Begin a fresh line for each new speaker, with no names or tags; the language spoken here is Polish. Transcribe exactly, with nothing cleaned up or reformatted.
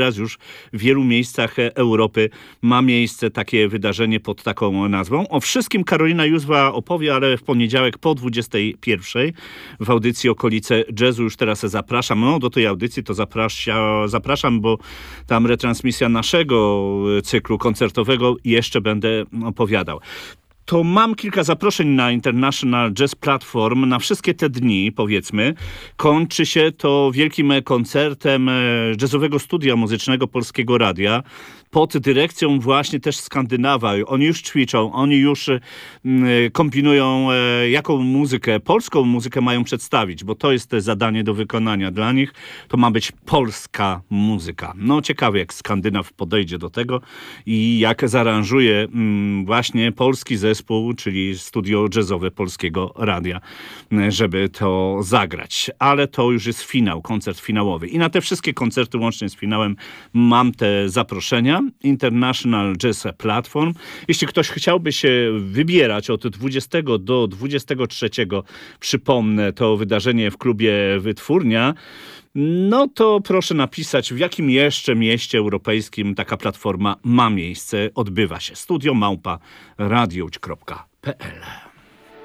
Teraz już w wielu miejscach Europy ma miejsce takie wydarzenie pod taką nazwą. O wszystkim Karolina Józwa opowie, ale w poniedziałek po dwudziestej pierwszej w audycji Okolice Jazzu. Już teraz zapraszam. No, do tej audycji to zaprasza, zapraszam, bo tam retransmisja naszego cyklu koncertowego jeszcze będę opowiadał. To mam kilka zaproszeń na International Jazz Platform na wszystkie te dni, powiedzmy. Kończy się to wielkim koncertem jazzowego studia muzycznego Polskiego Radia pod dyrekcją właśnie też Skandynawa. Oni już ćwiczą, oni już kombinują, jaką muzykę, polską muzykę mają przedstawić, bo to jest zadanie do wykonania dla nich. To ma być polska muzyka. No ciekawe, jak Skandynaw podejdzie do tego i jak zaaranżuje właśnie polski zespół, czyli studio jazzowe Polskiego Radia, żeby to zagrać. Ale to już jest finał, koncert finałowy. I na te wszystkie koncerty, łącznie z finałem, mam te zaproszenia. International Jazz Platform. Jeśli ktoś chciałby się wybierać od dwudziestego do dwudziestego trzeciego, przypomnę, to wydarzenie w klubie Wytwórnia, no to proszę napisać, w jakim jeszcze mieście europejskim taka platforma ma miejsce, odbywa się. studio małpa radiowć kropka p l